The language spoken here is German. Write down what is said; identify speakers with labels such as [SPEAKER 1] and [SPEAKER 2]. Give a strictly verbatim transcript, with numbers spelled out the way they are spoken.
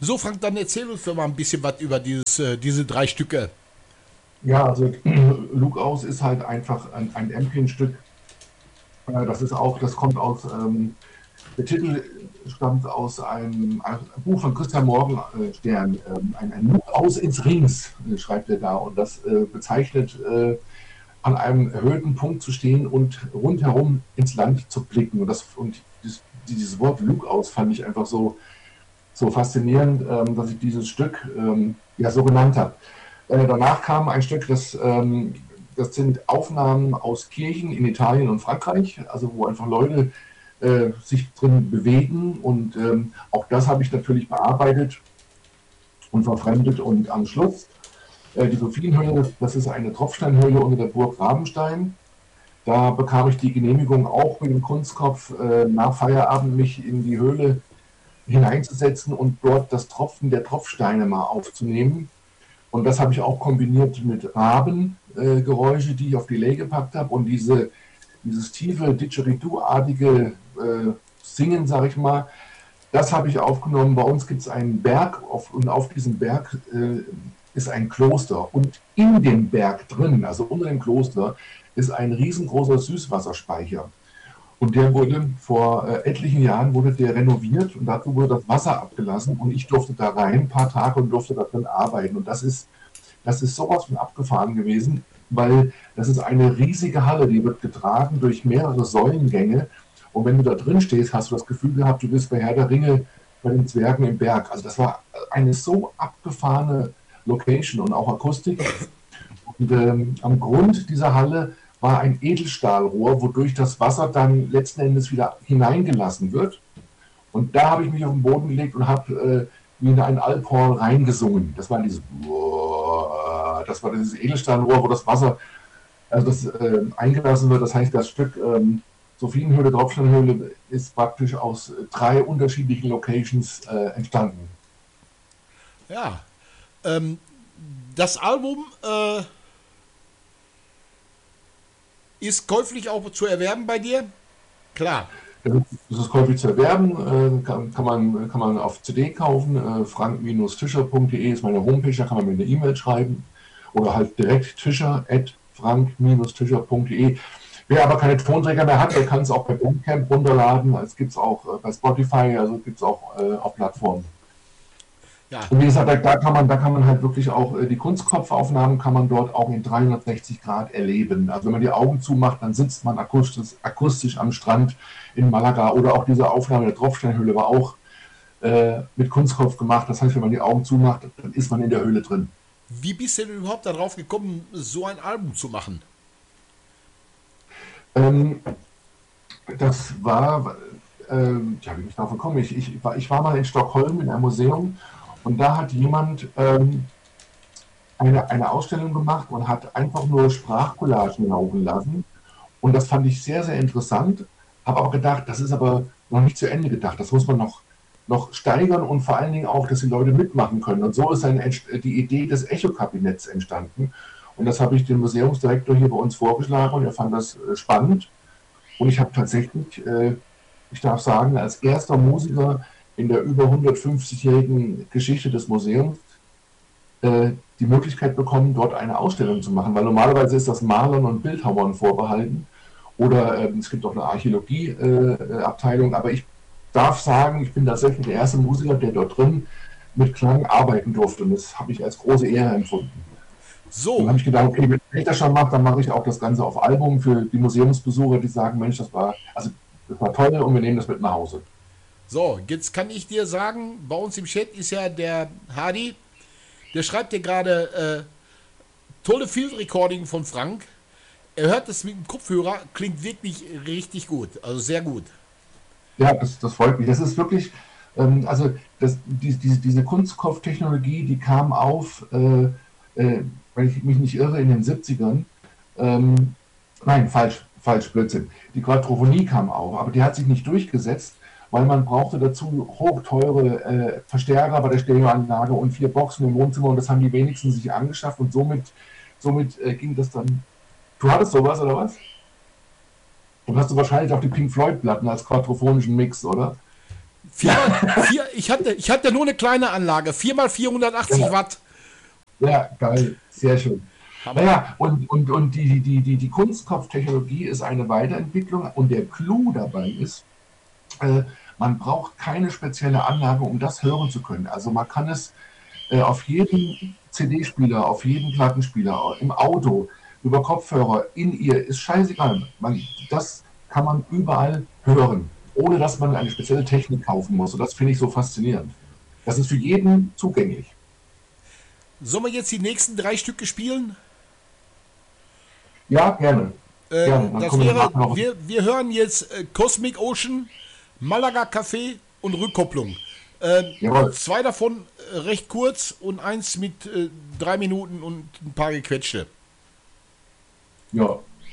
[SPEAKER 1] So, Frank, dann erzähl uns doch mal ein bisschen was über dieses, äh, diese drei Stücke.
[SPEAKER 2] Ja, also Luke aus ist halt einfach ein, ein Ambient-Stück. Äh, Das ist auch, das kommt aus, ähm, der Titel stammt aus einem, einem Buch von Christian Morgenstern, ähm, ein, ein Luke aus ins Rings, äh, schreibt er da. Und das äh, bezeichnet, äh, an einem erhöhten Punkt zu stehen und rundherum ins Land zu blicken. Und, das, und dieses, dieses Wort Luke aus fand ich einfach so, so faszinierend, ähm, dass ich dieses Stück ähm, ja so genannt habe. Äh, danach kam ein Stück, das, ähm, das sind Aufnahmen aus Kirchen in Italien und Frankreich, also wo einfach Leute äh, sich drin bewegen. Und ähm, auch das habe ich natürlich bearbeitet und verfremdet. Und am Schluss äh, die Sophienhöhle, das ist eine Tropfsteinhöhle unter der Burg Rabenstein. Da bekam ich die Genehmigung, auch mit dem Kunstkopf äh, nach Feierabend mich in die Höhle hineinzusetzen und dort das Tropfen der Tropfsteine mal aufzunehmen. Und das habe ich auch kombiniert mit Rabengeräusche, äh, die ich auf Delay gepackt habe. Und diese, dieses tiefe Didgeridoo-artige äh, Singen, sage ich mal, das habe ich aufgenommen. Bei uns gibt es einen Berg auf, und auf diesem Berg äh, ist ein Kloster. Und in dem Berg drin, also unter dem Kloster, ist ein riesengroßer Süßwasserspeicher. Und der wurde vor äh, etlichen Jahren wurde der renoviert und dazu wurde das Wasser abgelassen und ich durfte da rein ein paar Tage und durfte da drin arbeiten. Und das ist, das ist sowas von abgefahren gewesen, weil das ist eine riesige Halle, die wird getragen durch mehrere Säulengänge. Und wenn du da drin stehst, hast du das Gefühl gehabt, du bist bei Herr der Ringe bei den Zwergen im Berg. Also das war eine so abgefahrene Location und auch Akustik. Und ähm, am Grund dieser Halle war ein Edelstahlrohr, wodurch das Wasser dann letzten Endes wieder hineingelassen wird. Und da habe ich mich auf den Boden gelegt und habe äh, wie in einen Alphorn reingesungen. Das war dieses, das war dieses Edelstahlrohr, wo das Wasser, also das äh, eingelassen wird. Das heißt, das Stück ähm, Sophienhöhle, Tropfsteinhöhle ist praktisch aus äh, drei unterschiedlichen Locations äh, entstanden.
[SPEAKER 1] Ja, ähm, das Album äh, ist käuflich auch zu erwerben bei dir? Klar.
[SPEAKER 2] Das ist käuflich zu erwerben, äh, kann, kann, man, kann man auf C D kaufen. Äh, frank-tischer punkt de ist meine Homepage, da kann man mir eine E-Mail schreiben oder halt direkt tischer at frank-tischer punkt de. Wer aber keine Tonträger mehr hat, der kann es auch bei Bandcamp runterladen. Es gibt es auch äh, bei Spotify, also gibt es auch äh, auf Plattformen.
[SPEAKER 1] Ja,
[SPEAKER 2] Und wie gesagt, da, da, kann man, da kann man halt wirklich auch äh, die Kunstkopfaufnahmen kann man dort auch in dreihundertsechzig Grad erleben. Also wenn man die Augen zumacht, dann sitzt man akustisch, akustisch am Strand in Malaga oder auch diese Aufnahme der Tropfsteinhöhle war auch äh, mit Kunstkopf gemacht. Das heißt, wenn man die Augen zumacht, dann ist man in der Höhle drin.
[SPEAKER 1] wie bist du denn überhaupt darauf gekommen, so ein Album zu machen?
[SPEAKER 2] Ähm, Das war, äh, ja, wie bin ich darauf gekommen? Ich, ich, war, ich war mal in Stockholm in einem Museum und da hat jemand ähm, eine, eine Ausstellung gemacht und hat einfach nur Sprachcollagen laufen lassen. Und das fand ich sehr, sehr interessant. Habe auch gedacht, das ist aber noch nicht zu Ende gedacht. Das muss man noch, noch steigern und vor allen Dingen auch, dass die Leute mitmachen können. Und so ist dann die Idee des Echo-Kabinetts entstanden. Und das habe ich dem Museumsdirektor hier bei uns vorgeschlagen und er fand das äh, spannend. Und ich habe tatsächlich, äh, ich darf sagen, als erster Musiker in der über hundertfünfzigjährigen Geschichte des Museums äh, die Möglichkeit bekommen, dort eine Ausstellung zu machen. Weil normalerweise ist das Malern und Bildhauern vorbehalten oder äh, es gibt auch eine Archäologie-Abteilung. Äh, aber ich darf sagen, ich bin tatsächlich der erste Musiker, der dort drin mit Klang arbeiten durfte. Und das habe ich als große Ehre empfunden. Dann
[SPEAKER 1] So,
[SPEAKER 2] habe ich gedacht, okay, wenn ich das schon mache, dann mache ich auch das Ganze auf Album für die Museumsbesucher, die sagen, Mensch, das war, also, das war toll und wir nehmen das mit nach Hause.
[SPEAKER 1] so, jetzt kann ich dir sagen, bei uns im Chat ist ja der Hadi, der schreibt dir gerade äh, tolle Field Recording von Frank. Er hört das mit dem Kopfhörer, klingt wirklich richtig gut, also sehr gut.
[SPEAKER 2] Ja, das, das freut mich. Das ist wirklich, ähm, also das, die, diese, diese Kunstkopftechnologie, die kam auf, äh, äh, wenn ich mich nicht irre, in den siebzigern. Ähm, nein, falsch, falsch, Blödsinn. Die Quadrophonie kam auf, aber die hat sich nicht durchgesetzt, weil man brauchte dazu hochteure äh, Verstärker bei der Stereoanlage und vier Boxen im Wohnzimmer und das haben die wenigsten sich angeschafft und somit, somit äh, ging das dann. Du hattest sowas oder was? Dann hast du wahrscheinlich auch die Pink Floyd Platten als quadrophonischen Mix, oder?
[SPEAKER 1] Viermal, vier, ich, hatte, ich hatte nur eine kleine Anlage, vier mal vierhundertachtzig
[SPEAKER 2] Ja.
[SPEAKER 1] Watt.
[SPEAKER 2] Ja, geil, sehr schön.
[SPEAKER 1] Hammer.
[SPEAKER 2] Naja, und, und, und die, die, die, die Kunstkopftechnologie ist eine Weiterentwicklung und der Clou dabei ist, äh, man braucht keine spezielle Anlage, um das hören zu können. Also man kann es äh, auf jeden C D-Spieler, auf jeden Plattenspieler, im Auto, über Kopfhörer, in ihr, ist scheißegal. Man, das kann man überall hören, ohne dass man eine spezielle Technik kaufen muss. Und das finde ich so faszinierend. Das ist für jeden zugänglich.
[SPEAKER 1] Sollen wir jetzt die nächsten drei Stücke spielen?
[SPEAKER 2] Ja, gerne.
[SPEAKER 1] Äh,
[SPEAKER 2] gerne. Dann
[SPEAKER 1] das
[SPEAKER 2] kommen wir
[SPEAKER 1] wäre,
[SPEAKER 2] nachher noch.
[SPEAKER 1] wir, wir hören jetzt äh, Cosmic Ocean, Malaga Café und Rückkopplung. Äh,
[SPEAKER 2] Jawohl.
[SPEAKER 1] zwei davon äh, recht kurz und eins mit äh, drei Minuten und ein paar gequetschte.
[SPEAKER 2] Ja,